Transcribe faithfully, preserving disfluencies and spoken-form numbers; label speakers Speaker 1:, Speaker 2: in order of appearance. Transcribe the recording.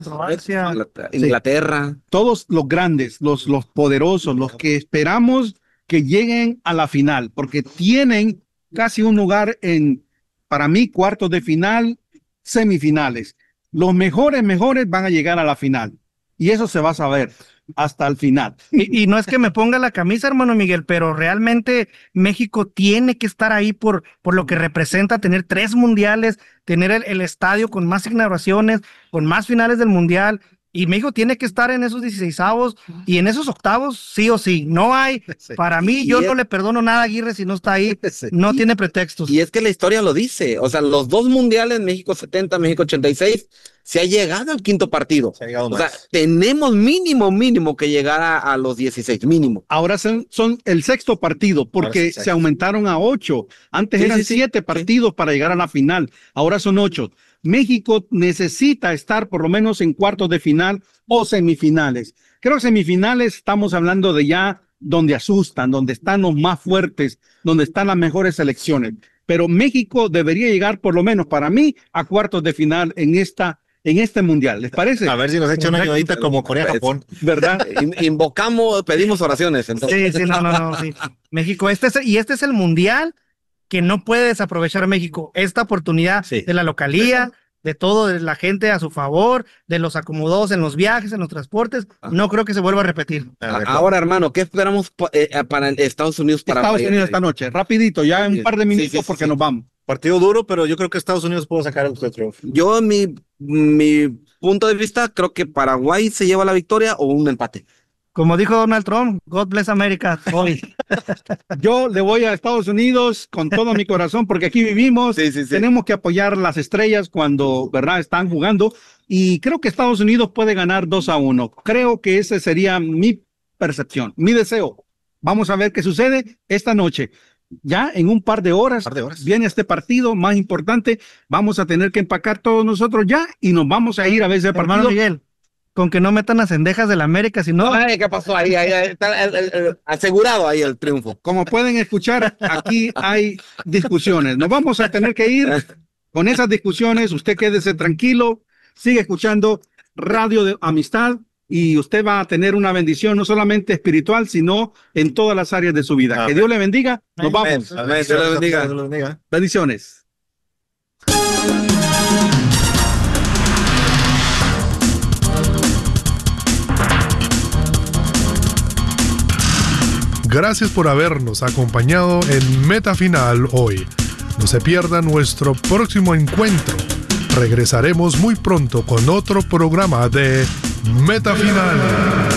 Speaker 1: Croacia,
Speaker 2: Inglaterra.
Speaker 3: Sí. Todos los grandes, los, los poderosos, los que esperamos que lleguen a la final, porque tienen casi un lugar en, para mí, cuartos de final, semifinales. Los mejores, mejores van a llegar a la final. Y eso se va a saber hasta el final.
Speaker 1: Y, y no es que me ponga la camisa, hermano Miguel, pero realmente México tiene que estar ahí por, por lo que representa tener tres mundiales, tener el, el estadio con más inauguraciones, con más finales del mundial. Y México tiene que estar en esos dieciseisavos y en esos octavos, sí o sí. No hay, sí. Para mí, yo es, no le perdono nada a Aguirre si no está ahí. Sí. No y, tiene pretextos.
Speaker 2: Y es que la historia lo dice. O sea, los dos mundiales, México setenta, México ochenta y seis, se ha llegado al quinto partido. Se ha llegado más. O sea, tenemos mínimo, mínimo que llegar a, a los dieciséis, mínimo.
Speaker 3: Ahora son, son el sexto partido porque sí, se aumentaron a ocho. Antes sí, eran sí, siete sí, partidos sí. para llegar a la final. Ahora son ocho. México necesita estar por lo menos en cuartos de final o semifinales. Creo que semifinales estamos hablando de ya donde asustan, donde están los más fuertes, donde están las mejores selecciones. Pero México debería llegar por lo menos para mí a cuartos de final en esta en este mundial. ¿Les parece?
Speaker 4: A ver si nos echa una ayudadita como Corea-Japón.
Speaker 2: ¿Verdad? Invocamos, pedimos oraciones. Entonces.
Speaker 1: Sí, sí, no, no, no. Sí. México, este es, y este es el mundial que no puede desaprovechar México. Esta oportunidad sí. de la localía, de todo, de la gente a su favor, de los acomodados en los viajes, en los transportes, no creo que se vuelva a repetir.
Speaker 2: Ahora, hermano, ¿qué esperamos para Estados Unidos? Para
Speaker 3: Estados Unidos esta noche, rapidito, ya en un par de minutos sí, sí, porque sí. nos vamos.
Speaker 4: Partido duro, pero yo creo que Estados Unidos puede sacar el triunfo.
Speaker 2: Yo, en mi, mi punto de vista, creo que Paraguay se lleva la victoria o un empate.
Speaker 1: Como dijo Donald Trump, God bless America. Hoy.
Speaker 3: Yo le voy a Estados Unidos con todo mi corazón porque aquí vivimos. Sí, sí, sí. Tenemos que apoyar las estrellas cuando, ¿verdad?, están jugando. Y creo que Estados Unidos puede ganar dos a uno. Creo que ese sería mi percepción, mi deseo. Vamos a ver qué sucede esta noche. Ya en un par de horas, par de horas viene este partido más importante. Vamos a tener que empacar todos nosotros ya y nos vamos a ir a ver ese partido.
Speaker 1: Hermano Miguel, con que no metan las cendejas del América, si no...
Speaker 2: Ay, ¿qué pasó ahí? Ahí, ahí está el, el, el, asegurado ahí el triunfo.
Speaker 3: Como pueden escuchar, aquí hay discusiones. Nos vamos a tener que ir con esas discusiones. Usted quédese tranquilo, sigue escuchando Radio de Amistad y usted va a tener una bendición no solamente espiritual, sino en todas las áreas de su vida. Amén. Que Dios le bendiga. Nos vamos.
Speaker 2: Amén. Amén. Dios le bendiga. Dios le bendiga.
Speaker 3: Bendiciones.
Speaker 5: Gracias por habernos acompañado en Meta Final hoy. No se pierda nuestro próximo encuentro. Regresaremos muy pronto con otro programa de Meta Final.